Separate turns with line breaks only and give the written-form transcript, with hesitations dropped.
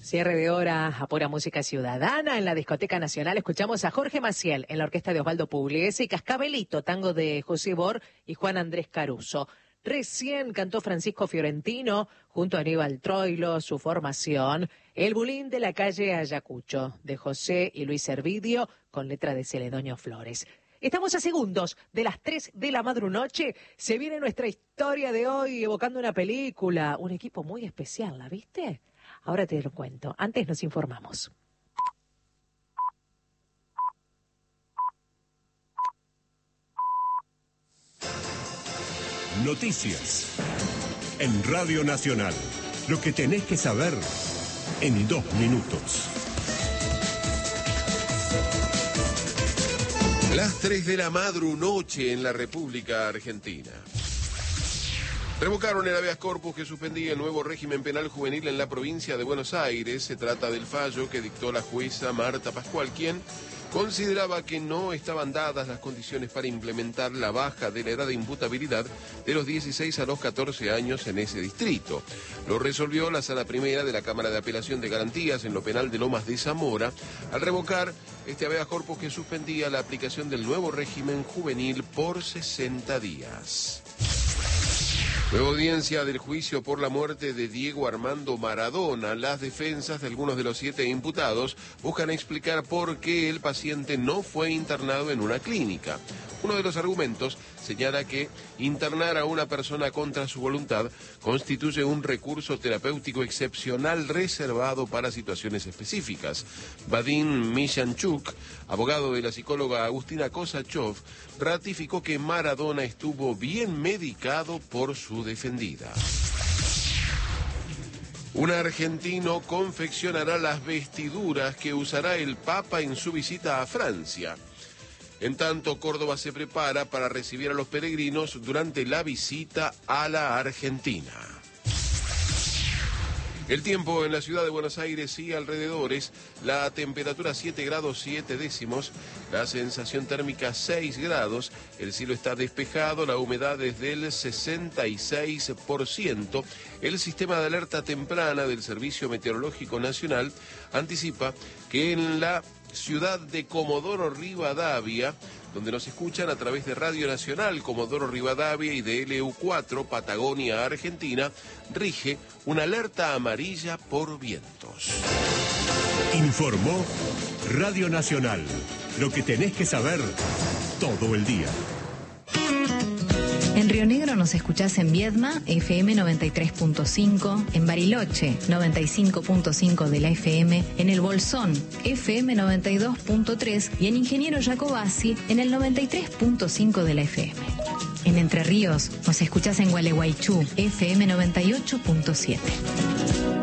Cierre de hora a pura música ciudadana en la Discoteca Nacional. Escuchamos a Jorge Maciel en la orquesta de Osvaldo Pugliese y Cascabelito, tango de José Bor y Juan Andrés Caruso. Recién cantó Francisco Fiorentino junto a Aníbal Troilo, su formación, El Bulín de la calle Ayacucho, de José y Luis Servidio, con letra de Celedonio Flores. Estamos a segundos de las 3 de la madrunoche. Se viene nuestra historia de hoy evocando una película, un equipo muy especial, ¿la viste? Ahora te lo cuento. Antes nos informamos.
Noticias en Radio Nacional. Lo que tenés que saber en 2 minutos.
Las 3 de la madrunoche en la República Argentina. Revocaron el habeas corpus que suspendía el nuevo régimen penal juvenil en la provincia de Buenos Aires. Se trata del fallo que dictó la jueza Marta Pascual, quien consideraba que no estaban dadas las condiciones para implementar la baja de la edad de imputabilidad de los 16 a los 14 años en ese distrito. Lo resolvió la Sala Primera de la Cámara de Apelación de Garantías en lo penal de Lomas de Zamora, al revocar este habeas corpus que suspendía la aplicación del nuevo régimen juvenil por 60 días. Nueva audiencia del juicio por la muerte de Diego Armando Maradona. Las defensas de algunos de los 7 imputados buscan explicar por qué el paciente no fue internado en una clínica. Uno de los argumentos señala que internar a una persona contra su voluntad constituye un recurso terapéutico excepcional reservado para situaciones específicas. Vadim Mishanchuk, abogado de la psicóloga Agustina Kosachov, ratificó que Maradona estuvo bien medicado por su defendida. Un argentino confeccionará las vestiduras que usará el Papa en su visita a Francia. En tanto, Córdoba se prepara para recibir a los peregrinos durante la visita a la Argentina. El tiempo en la ciudad de Buenos Aires y alrededores, la temperatura 7 grados 7 décimos, la sensación térmica 6 grados, el cielo está despejado, la humedad es del 66%. El sistema de alerta temprana del Servicio Meteorológico Nacional anticipa que en la ciudad de Comodoro Rivadavia, donde nos escuchan a través de Radio Nacional Comodoro Rivadavia y de LU4 Patagonia, Argentina, rige una alerta amarilla por vientos.
Informó Radio Nacional. Lo que tenés que saber todo el día.
En Río Negro nos escuchás en Viedma, FM 93.5, en Bariloche, 95.5 de la FM, en El Bolsón, FM 92.3 y en Ingeniero Jacobasi, en el 93.5 de la FM. En Entre Ríos nos escuchás en Gualeguaychú, FM 98.7.